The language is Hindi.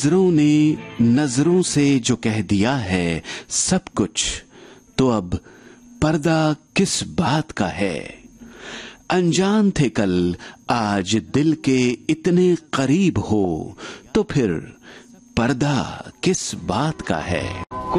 नजरों ने नजरों से जो कह दिया है सब कुछ, तो अब पर्दा किस बात का है। अनजान थे कल, आज दिल के इतने करीब हो, तो फिर पर्दा किस बात का है।